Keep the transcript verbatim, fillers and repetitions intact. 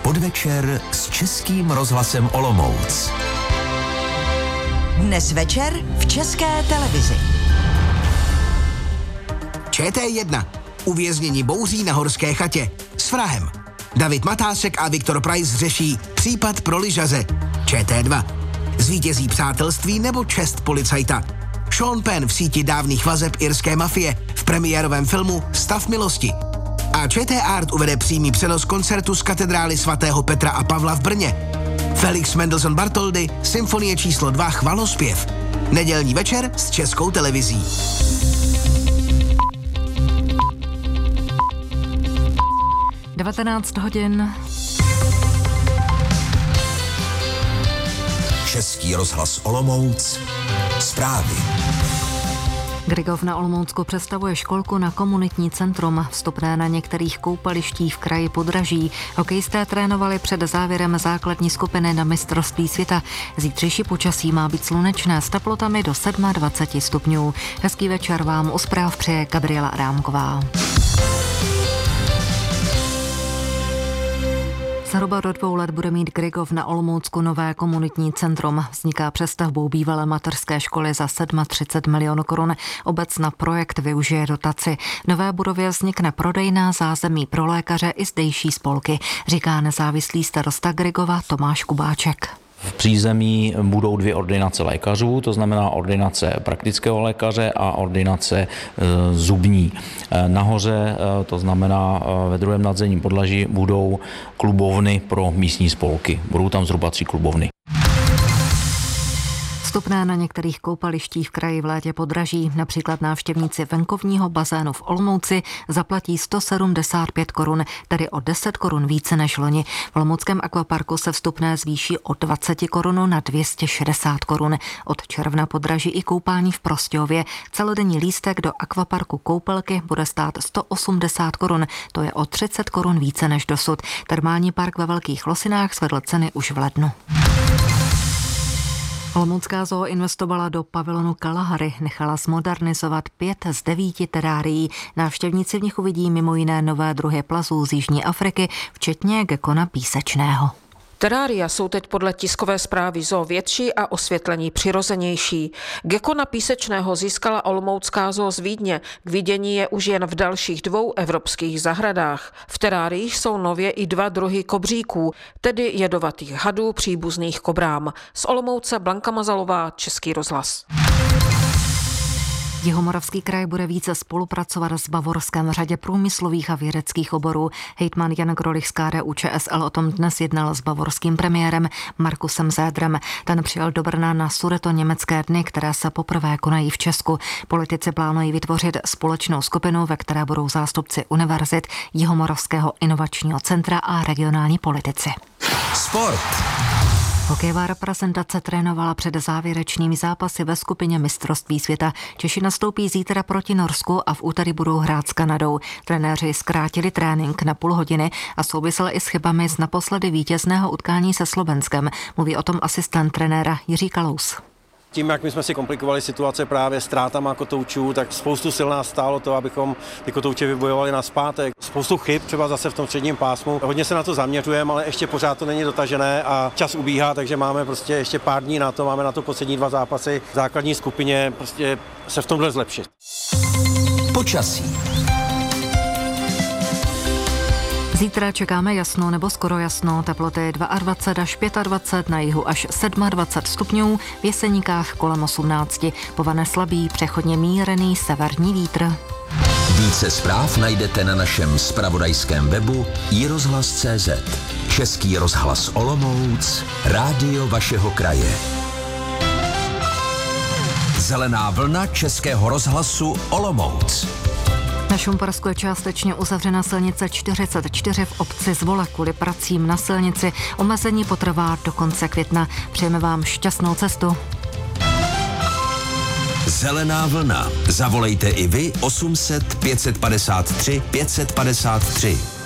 podvečer s Českým rozhlasem Olomouc. Dnes večer v České televizi. Č T jedna. Uvěznění bouří na Horské chatě. S vrahem. David Matásek a Viktor Preiss řeší případ pro lyžaře. Č T dva. Zvítězí přátelství nebo čest policajta. Sean Penn v síti dávných vazeb irské mafie v premiérovém filmu Stav milosti. A ČT Art uvede přímý přenos koncertu z katedrály svatého Petra a Pavla v Brně. Felix Mendelssohn Bartholdy, symfonie číslo dva Chvalospěv. Nedělní večer s Českou televizí. devatenáct hodin. Český rozhlas Olomouc. Zprávy. Grigov na Olomoucku představuje školku na komunitní centrum. Vstupné na některých koupalištích v kraji Podraží. Hokejisté trénovali před závěrem základní skupiny na mistrovství světa. Zítřejší počasí má být slunečné s teplotami do dvacet sedm stupňů. Hezký večer vám u zpráv přeje Gabriela Adámková. Zhruba do dvou let bude mít Grigov na Olomoucku nové komunitní centrum. Vzniká přestavbou bývalé mateřské školy za třicet sedm milionů korun. Obec na projekt využije dotaci. V nové budově vznikne prodejná zázemí pro lékaře i zdejší spolky, říká nezávislý starosta Grigova Tomáš Kubáček. V přízemí budou dvě ordinace lékařů, to znamená ordinace praktického lékaře a ordinace e, zubní. E, nahoře, e, to znamená e, ve druhém nadzemním podlaží, budou klubovny pro místní spolky. Budou tam zhruba tři klubovny. Vstupné na některých koupalištích v kraji v létě Podraží, například návštěvníci venkovního bazénu v Olomouci, zaplatí sto sedmdesát pět korun, tedy o deset korun více než loni. V olomouckém akvaparku se vstupné zvýší o dvacet korun na dvě stě šedesát korun. Od června Podraží i koupání v Prostějově. Celodenní lístek do akvaparku Koupelky bude stát sto osmdesát korun, to je o třicet korun více než dosud. Termální park ve Velkých Losinách zvedl ceny už v lednu. Olomoucká zoo investovala do pavilonu Kalahary, nechala zmodernizovat pět z devíti terárií. Návštěvníci v nich uvidí mimo jiné nové druhy plazů z Jižní Afriky, včetně gekona písečného. Terária jsou teď podle tiskové zprávy zoo větší a osvětlení přirozenější. Gekona písečného získala olomoucká zoo z Vídně. K vidění je už jen v dalších dvou evropských zahradách. V teráriích jsou nově i dva druhy kobříků, tedy jedovatých hadů příbuzných kobrám. Z Olomouce Blanka Mazalová, Český rozhlas. Jihomoravský kraj bude více spolupracovat s Bavorskem v řadě průmyslových a vědeckých oborů. Hejtman Jan Grolich z K D U Č S L o tom dnes jednal s bavorským premiérem Markusem Zédrem. Ten přijel do Brna na Sudetoněmecké dny, které se poprvé konají v Česku. Politici plánují vytvořit společnou skupinu, ve které budou zástupci univerzit, Jihomoravského inovačního centra a regionální politici. Sport. Hokejová reprezentace trénovala před závěrečnými zápasy ve skupině mistrovství světa. Češi nastoupí zítra proti Norsku a v úterý budou hrát s Kanadou. Trenéři zkrátili trénink na půl hodiny a souvisel i s chybami z naposledy vítězného utkání se Slovenskem. Mluví o tom asistent trenéra Jiří Kalous. Tím, jak my jsme si komplikovali situace právě ztrátama kotoučů, tak spoustu sil nás stálo to, abychom ty kotouče vybojovali nazpátek. Spoustu chyb, třeba zase v tom středním pásmu. Hodně se na to zaměřujeme, ale ještě pořád to není dotažené a čas ubíhá, takže máme prostě ještě pár dní na to, máme na to poslední dva zápasy v základní skupině, prostě se v tomhle zlepšit. Počasí. Zítra čekáme jasno nebo skoro jasno, teploty dvacet dva až dvacet pět, na jihu až dvacet sedm stupňů, v Jeseníkách kolem osmnáct, povane slabý, přechodně mírný severní vítr. Více zpráv najdete na našem zpravodajském webu i rozhlas tečka cé zet. Český rozhlas Olomouc, rádio vašeho kraje. Zelená vlna Českého rozhlasu Olomouc. Na Šumpersku je částečně uzavřena silnice čtyřicet čtyři v obci Zvola kvůli pracím na silnici. Omezení potrvá do konce května. Přejeme vám šťastnou cestu. Zelená vlna. Zavolejte i vy osm set pět set padesát tři pět set padesát tři.